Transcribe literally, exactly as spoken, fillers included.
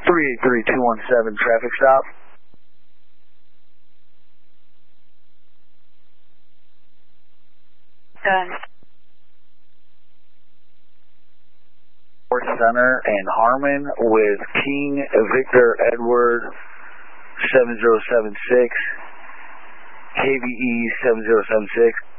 three eight three two one seven, traffic stop. Done. Center and Harmon with King Victor Edward seven zero seven six, K V E seven zero seven six.